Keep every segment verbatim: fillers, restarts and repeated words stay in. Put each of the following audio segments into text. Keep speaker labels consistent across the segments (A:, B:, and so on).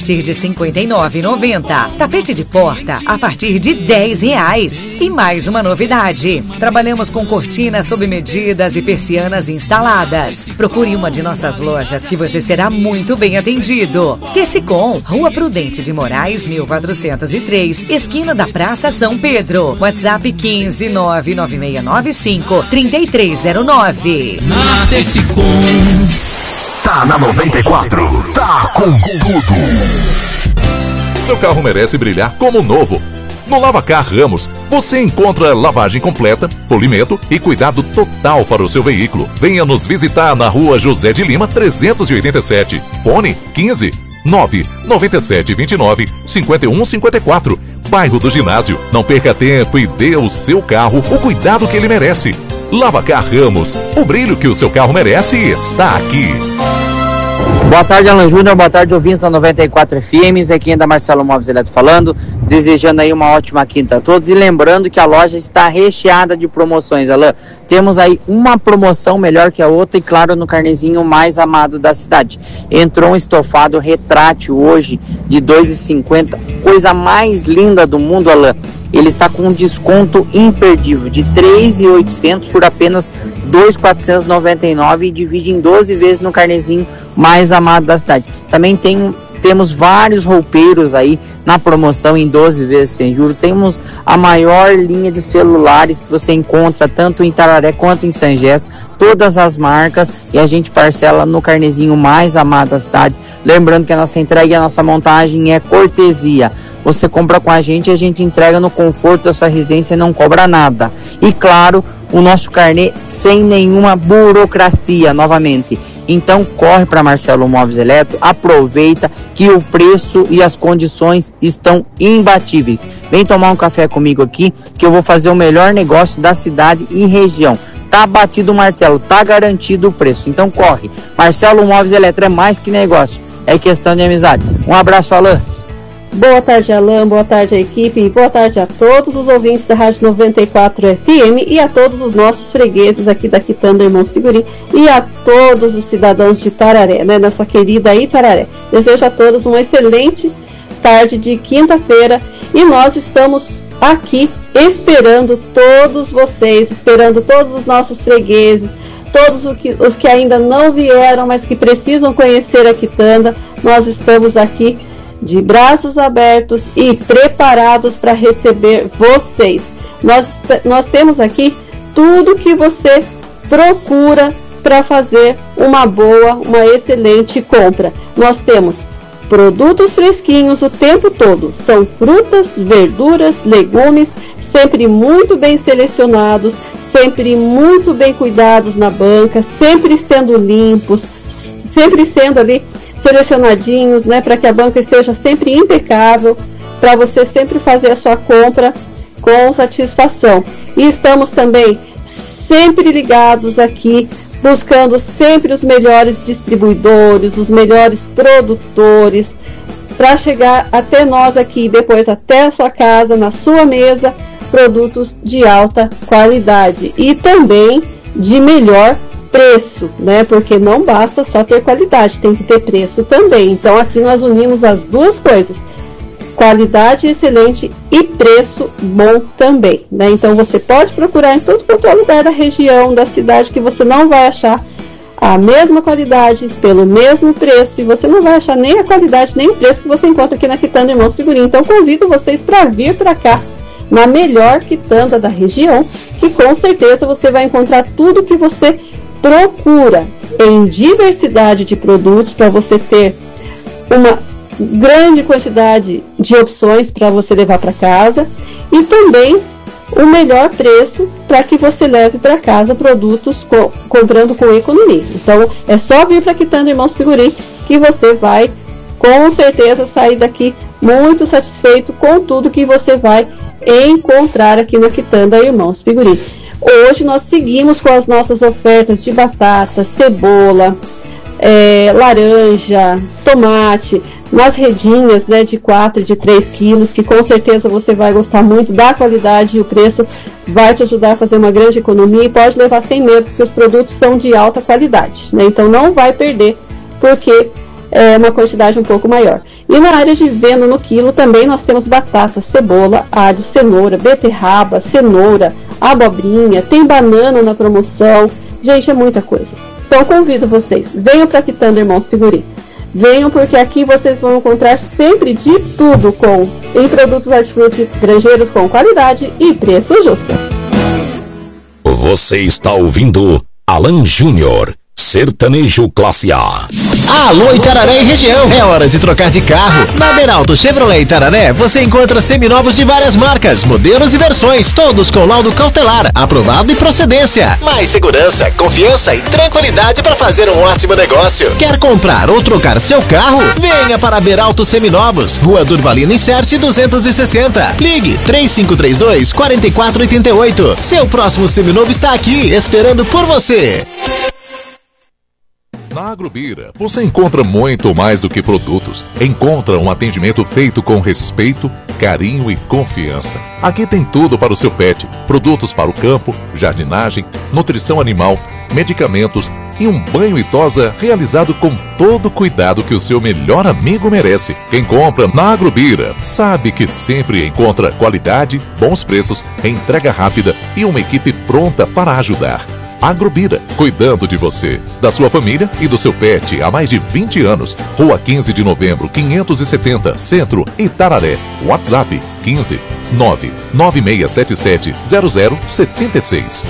A: partir de cinquenta e nove reais e noventa centavos. Tapete de porta a partir de dez reais. E mais uma novidade: trabalhamos com cortinas sob medidas e persianas instaladas. Procure uma de nossas lojas que você será muito bem atendido. Tecicom, Rua Prudente de Moraes, mil quatrocentos e três, esquina da Praça São Pedro. WhatsApp quinze nove nove seis nove cinco três três zero nove.
B: Na Tecicom.
C: Tá na noventa e quatro. Tá com tudo.
D: Seu carro merece brilhar como novo. No Lavacar Ramos, você encontra lavagem completa, polimento e cuidado total para o seu veículo. Venha nos visitar na Rua José de Lima, trezentos e oitenta e sete. Fone quinze nove nove sete dois nove cinco um cinco quatro. Bairro do Ginásio. Não perca tempo e dê ao seu carro o cuidado que ele merece. Lavacar Ramos, o brilho que o seu carro merece está aqui.
E: Boa tarde, Alan Júnior, boa tarde, ouvintes da noventa e quatro F M, aqui ainda Marcelo Móveis Eletro falando, desejando aí uma ótima quinta a todos e lembrando que a loja está recheada de promoções, Alan. Temos aí uma promoção melhor que a outra e claro, no carnezinho mais amado da cidade. Entrou um estofado retrátil hoje de dois reais e cinquenta centavos, coisa mais linda do mundo, Alan. Ele está com um desconto imperdível de três mil e oitocentos por apenas dois mil quatrocentos e noventa e nove e divide em doze vezes no carnezinho mais amado da cidade. Também tem, temos vários roupeiros aí na promoção em doze vezes sem juros. Temos a maior linha de celulares que você encontra tanto em Tararé quanto em Sangés, todas as marcas, e a gente parcela no carnezinho mais amado da cidade. Lembrando que a nossa entrega e a nossa montagem é cortesia. Você compra com a gente e a gente entrega no conforto da sua residência e não cobra nada. E claro, o nosso carnê sem nenhuma burocracia, novamente. Então corre para Marcelo Móveis Eletro, aproveita que o preço e as condições estão imbatíveis. Vem tomar um café comigo aqui que eu vou fazer o melhor negócio da cidade e região. Tá batido o martelo, tá garantido o preço. Então corre. Marcelo Móveis Eletro é mais que negócio, é questão de amizade. Um abraço, Alan.
F: Boa tarde, Alan, boa tarde, a equipe, e boa tarde a todos os ouvintes da Rádio noventa e quatro F M e a todos os nossos fregueses aqui da Quitanda Irmãos Figurim e a todos os cidadãos de Tararé, né, nossa querida Itararé. Desejo a todos uma excelente tarde de quinta-feira e nós estamos aqui esperando todos vocês, esperando todos os nossos fregueses, todos os que, os que ainda não vieram, mas que precisam conhecer a Quitanda. Nós estamos aqui de braços abertos e preparados para receber vocês. Nós, nós temos aqui tudo que você procura para fazer uma boa, uma excelente compra. Nós temos produtos fresquinhos o tempo todo. São frutas, verduras, legumes, sempre muito bem selecionados, sempre muito bem cuidados na banca, sempre sendo limpos, sempre sendo ali selecionadinhos, né, para que a banca esteja sempre impecável, para você sempre fazer a sua compra com satisfação. E estamos também sempre ligados aqui, buscando sempre os melhores distribuidores, os melhores produtores, para chegar até nós aqui, depois até a sua casa, na sua mesa, produtos de alta qualidade e também de melhor preço, né? Porque não basta só ter qualidade, tem que ter preço também. Então aqui nós unimos as duas coisas: qualidade excelente e preço bom também, né? Então você pode procurar em todo quanto é lugar da região, da cidade, que você não vai achar a mesma qualidade pelo mesmo preço, e você não vai achar nem a qualidade nem o preço que você encontra aqui na Quitanda Irmãos Figurim. Então convido vocês para vir para cá, na melhor quitanda da região, que com certeza você vai encontrar tudo que você procura em diversidade de produtos, para você ter uma grande quantidade de opções para você levar para casa, e também o melhor preço para que você leve para casa produtos co- comprando com economia. Então é só vir para Quitanda Irmãos Figurim que você vai com certeza sair daqui muito satisfeito com tudo que você vai encontrar aqui na Quitanda Irmãos Figurim. Hoje nós seguimos com as nossas ofertas de batata, cebola, é, laranja, tomate, nas redinhas, né, de quatro e de três quilos, que com certeza você vai gostar muito da qualidade, e o preço vai te ajudar a fazer uma grande economia, e pode levar sem medo, porque os produtos são de alta qualidade, né? Então não vai perder, porque é uma quantidade um pouco maior. E na área de venda no quilo também nós temos batata, cebola, alho, cenoura, beterraba, cenoura, abobrinha, tem banana na promoção. Gente, é muita coisa. Então convido vocês, venham para Quitanda Irmãos Figurim. Venham porque aqui vocês vão encontrar sempre de tudo com em produtos hortifruti granjeiros com qualidade e preço justo.
C: Você está ouvindo Alan Júnior, sertanejo classe A.
B: Alô Itararé e região, é hora de trocar de carro. Na Beralto Chevrolet Itararé você encontra seminovos de várias marcas, modelos e versões, todos com laudo cautelar, aprovado e procedência. Mais segurança, confiança e tranquilidade para fazer um ótimo negócio. Quer comprar ou trocar seu carro? Venha para Beralto Seminovos, Rua Durvalino Inserte duzentos e sessenta. Ligue três cinco três dois, quatro quatro oito oito. Seu próximo seminovo está aqui, esperando por você.
D: Na Agrobira, você encontra muito mais do que produtos. Encontra um atendimento feito com respeito, carinho e confiança. Aqui tem tudo para o seu pet. Produtos para o campo, jardinagem, nutrição animal, medicamentos e um banho e tosa realizado com todo o cuidado que o seu melhor amigo merece. Quem compra na Agrobira sabe que sempre encontra qualidade, bons preços, entrega rápida e uma equipe pronta para ajudar. Agrobira, cuidando de você, da sua família e do seu pet há mais de vinte anos. Rua quinze de novembro, quinhentos e setenta, Centro, Itararé. WhatsApp quinze nove nove seis sete sete zero zero sete seis.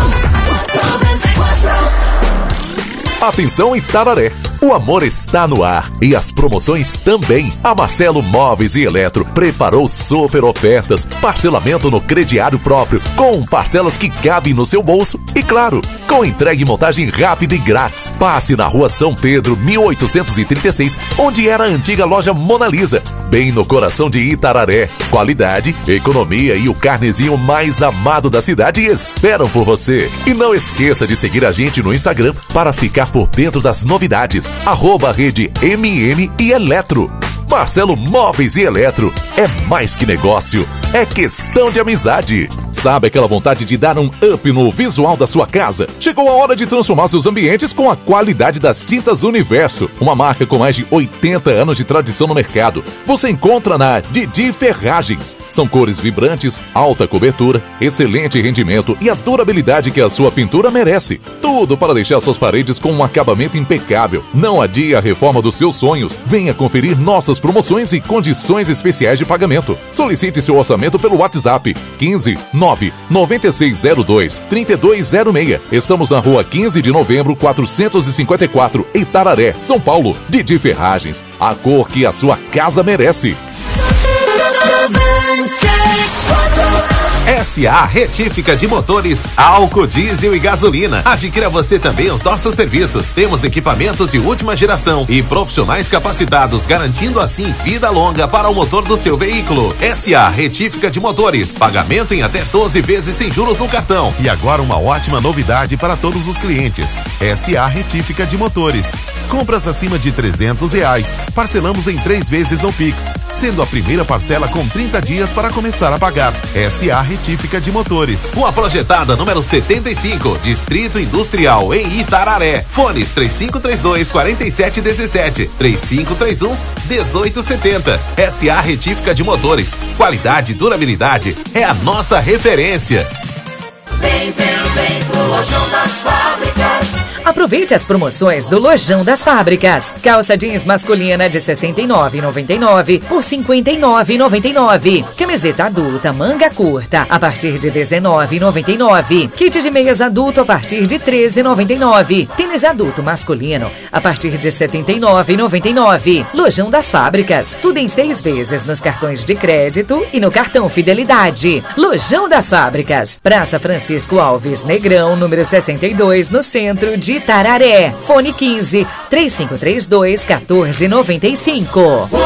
D: Atenção Itararé, o amor está no ar e as promoções também. A Marcelo Móveis e Eletro preparou super ofertas, parcelamento no crediário próprio, com parcelas que cabem no seu bolso e claro, com entrega e montagem rápida e grátis. Passe na Rua São Pedro, mil oitocentos e trinta e seis, onde era a antiga loja Mona Lisa, bem no coração de Itararé. Qualidade, economia e o carnezinho mais amado da cidade esperam por você. E não esqueça de seguir a gente no Instagram para ficar por dentro das novidades. Arroba rede M M e Eletro. Marcelo Móveis e Eletro. É mais que negócio, é questão de amizade. Sabe aquela vontade de dar um up no visual da sua casa? Chegou a hora de transformar seus ambientes com a qualidade das Tintas Universo, uma marca com mais de oitenta anos de tradição no mercado. Você encontra na Didi Ferragens. São cores vibrantes, alta cobertura, excelente rendimento e a durabilidade que a sua pintura merece. Tudo para deixar suas paredes com um acabamento impecável. Não adie a reforma dos seus sonhos. Venha conferir nossas promoções e condições especiais de pagamento. Solicite seu orçamento pelo WhatsApp quinze nove nove seis zero dois três dois zero seis. Estamos na Rua quinze de novembro, quatrocentos e cinquenta e quatro, Itararé, São Paulo. Didi Ferragens, a cor que a sua casa merece.
G: S A Retífica de Motores, álcool, diesel e gasolina. Adquira você também os nossos serviços. Temos equipamentos de última geração e profissionais capacitados, garantindo assim vida longa para o motor do seu veículo. S A Retífica de Motores, pagamento em até doze vezes sem juros no cartão. E agora uma ótima novidade para todos os clientes. S A Retífica de Motores. Compras acima de trezentos reais, parcelamos em três vezes no Pix, sendo a primeira parcela com trinta dias para começar a pagar. S A Retífica de Motores. Rua Projetada, número setenta e cinco, Distrito Industrial, em Itararé. Fones três cinco três dois, quatro sete um sete, três cinco três um, um oito sete zero. S A Retífica de Motores. Qualidade e durabilidade é a nossa referência.
H: Vem, vem, vem pro Lojão das Fábricas.
A: Aproveite as promoções do Lojão das Fábricas. Calça jeans masculina de sessenta e nove reais e noventa e nove centavos por cinquenta e nove reais e noventa e nove centavos. Camiseta adulta manga curta a partir de dezenove reais e noventa e nove centavos. Kit de meias adulto a partir de treze reais e noventa e nove centavos. Tênis adulto masculino a partir de setenta e nove reais e noventa e nove centavos. Lojão das Fábricas. Tudo em seis vezes nos cartões de crédito e no cartão Fidelidade. Lojão das Fábricas. Praça Francisco Alves Negrão, número sessenta e dois, no centro de Itararé. Fone quinze, três cinco três dois, um quatro nove cinco.